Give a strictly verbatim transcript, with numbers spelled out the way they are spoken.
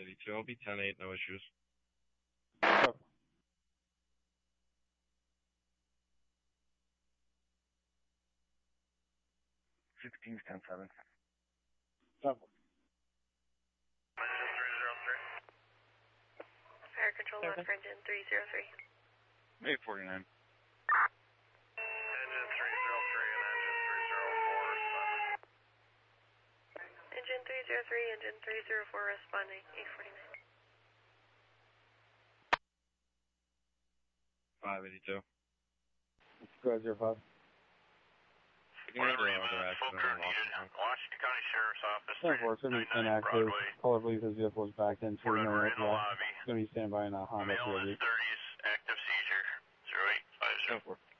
eighty-two. I'll be ten eight, no issues. Oh. sixteen ten seven. Oh. Fire control on for engine three zero three. eight forty-nine. Engine three zero three and engine three zero four responding. Engine three zero three, engine three zero four responding, eight forty-nine. five eighty-two. Go ahead, zero five. Whatever you uh, full crew needed. Washington County Sheriff's Office. ten four, it's going to be inactive. Caller believes his vehicle is backed into Port no Edward in the lobby. It's going to be standby in a Honda Male C R V. in his thirties, active seizure. zero eight five zero. ten four.